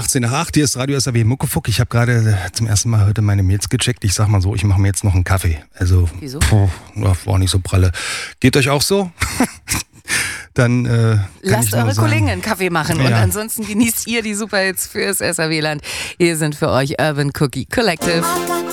18 nach 8, hier ist Radio SAW Muckefuck. Ich habe gerade zum ersten Mal heute meine Mails gecheckt. Ich sag mal so, ich mache mir jetzt noch einen Kaffee. Also, wieso? War nicht so pralle. Geht euch auch so? Dann lasst eure Kollegen einen Kaffee machen und ansonsten genießt ihr die Superhits fürs SAW-Land. Hier sind für euch Urban Cookie Collective.